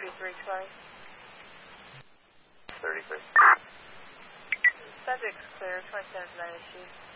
33, Clay. 33. Subject's clear, 27 is not issued.